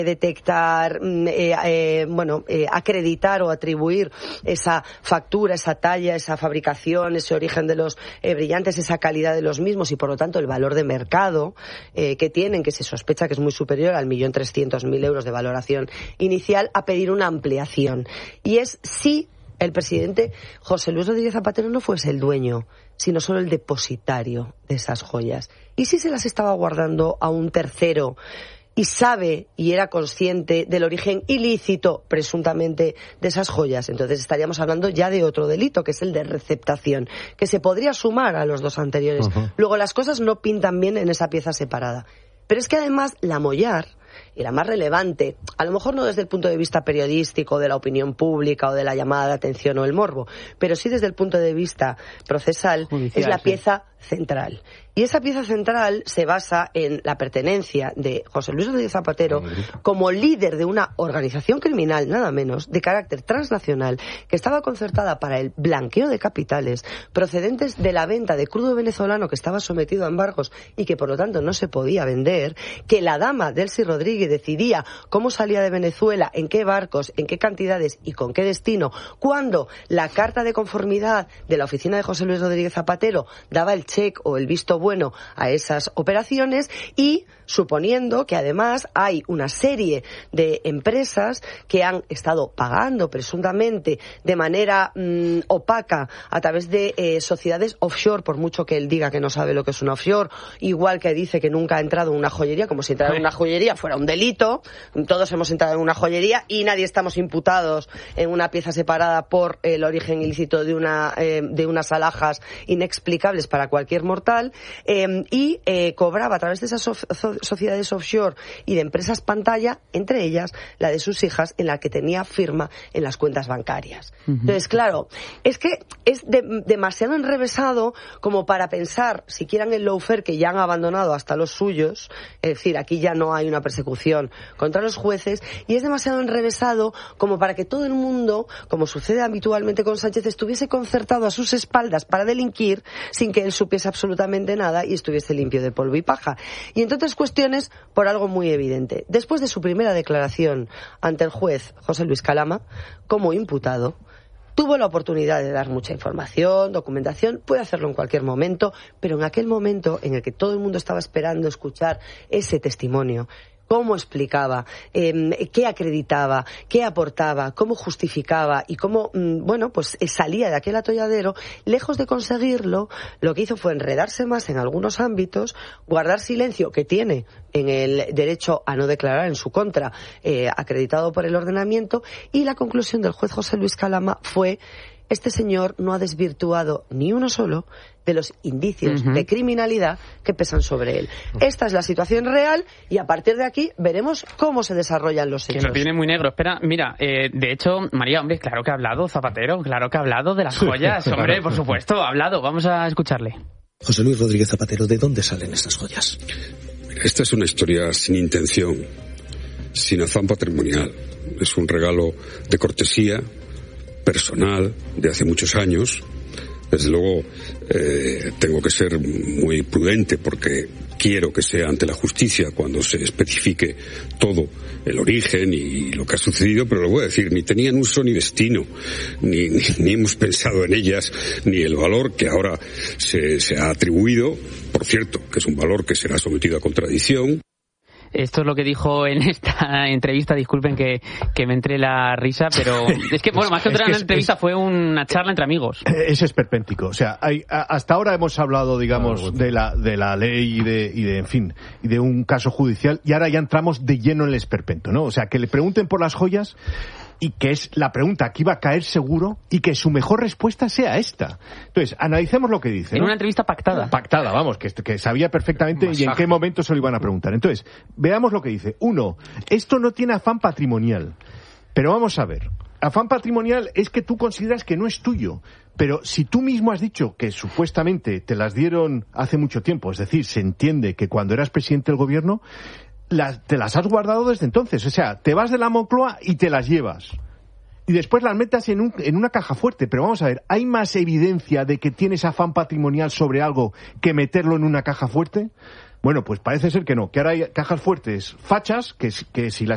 detectar, acreditar o atribuir esa factura, esa talla, esa fabricación, ese origen de los brillantes, esa calidad de los mismos y por lo tanto el valor de mercado que tienen, que se sospecha que es muy superior al 1.300.000 euros de valoración inicial, a pedir una ampliación. Y es si el presidente José Luis Rodríguez Zapatero no fuese el dueño, sino solo el depositario de esas joyas. Y si se las estaba guardando a un tercero y sabe y era consciente del origen ilícito, presuntamente, de esas joyas, entonces estaríamos hablando ya de otro delito, que es el de receptación, que se podría sumar a los dos anteriores. Luego, las cosas no pintan bien en esa pieza separada. Pero es que además la Mollar, y la más relevante, a lo mejor no desde el punto de vista periodístico, de la opinión pública o de la llamada de atención o el morbo, pero sí desde el punto de vista procesal, judicial, es la pieza central. Y esa pieza central se basa en la pertenencia de José Luis Rodríguez Zapatero como líder de una organización criminal, nada menos, de carácter transnacional, que estaba concertada para el blanqueo de capitales procedentes de la venta de crudo venezolano que estaba sometido a embargos y que por lo tanto no se podía vender, que la dama Delcy Rodríguez decidía cómo salía de Venezuela, en qué barcos, en qué cantidades y con qué destino, cuando la carta de conformidad de la oficina de José Luis Rodríguez Zapatero daba el cheque o el visto bueno a esas operaciones, y suponiendo que además hay una serie de empresas que han estado pagando presuntamente de manera opaca a través de sociedades offshore, por mucho que él diga que no sabe lo que es una offshore, igual que dice que nunca ha entrado en una joyería, como si entrar en una joyería fuera un delito. Todos hemos entrado en una joyería y nadie estamos imputados en una pieza separada por el origen ilícito de unas alhajas inexplicables para cualquier mortal, y cobraba a través de esas sociedades offshore y de empresas pantalla, entre ellas la de sus hijas, en la que tenía firma en las cuentas bancarias. Entonces, claro, es que es demasiado enrevesado como para pensar siquiera en el lawfare, que ya han abandonado hasta los suyos, es decir, aquí ya no hay una persecución contra los jueces, y es demasiado enrevesado como para que todo el mundo, como sucede habitualmente con Sánchez, estuviese concertado a sus espaldas para delinquir sin que él supiese absolutamente nada y estuviese limpio de polvo y paja. Y entonces cuestiones por algo muy evidente. Después de su primera declaración ante el juez José Luis Calama, como imputado, tuvo la oportunidad de dar mucha información, documentación, puede hacerlo en cualquier momento, pero en aquel momento en el que todo el mundo estaba esperando escuchar ese testimonio, cómo explicaba, qué acreditaba, qué aportaba, cómo justificaba y cómo, salía de aquel atolladero, lejos de conseguirlo, lo que hizo fue enredarse más en algunos ámbitos, guardar silencio, que tiene en el derecho a no declarar en su contra, acreditado por el ordenamiento, y la conclusión del juez José Luis Calama fue: este señor no ha desvirtuado ni uno solo de los indicios de criminalidad que pesan sobre él. Esta es la situación real y a partir de aquí veremos cómo se desarrollan los hechos. Que lo tiene muy negro. Espera, mira, de hecho, María, hombre, claro que ha hablado Zapatero, claro que ha hablado de las joyas, hombre, por supuesto, ha hablado. Vamos a escucharle. José Luis Rodríguez Zapatero, ¿de dónde salen estas joyas? Esta es una historia sin intención, sin afán patrimonial. Es un regalo de cortesía personal de hace muchos años. Desde luego tengo que ser muy prudente porque quiero que sea ante la justicia cuando se especifique todo el origen y lo que ha sucedido, pero lo voy a decir, ni tenían uso ni destino, ni hemos pensado en ellas, ni el valor que ahora se ha atribuido, por cierto, que es un valor que será sometido a contradicción. Esto es lo que dijo en esta entrevista. Disculpen que me entre la risa, pero es que, más que otra entrevista, fue una charla entre amigos. Es esperpéntico. O sea, hasta ahora hemos hablado, digamos, de la ley y de un caso judicial, y ahora ya entramos de lleno en el esperpento, ¿no? O sea, que le pregunten por las joyas, y que es la pregunta que iba a caer seguro, y que su mejor respuesta sea esta. Entonces, analicemos lo que dice, ¿no? En una entrevista pactada. Pactada, vamos, que sabía perfectamente y en qué momento se lo iban a preguntar. Entonces, veamos lo que dice. 1, esto no tiene afán patrimonial. Pero vamos a ver. Afán patrimonial es que tú consideras que no es tuyo. Pero si tú mismo has dicho que supuestamente te las dieron hace mucho tiempo, es decir, se entiende que cuando eras presidente del gobierno, te las has guardado desde entonces. O sea, te vas de la Moncloa y te las llevas. Y después las metas en una caja fuerte. Pero vamos a ver, ¿hay más evidencia de que tienes afán patrimonial sobre algo que meterlo en una caja fuerte? Bueno, pues parece ser que no. Que ahora hay cajas fuertes fachas, que si las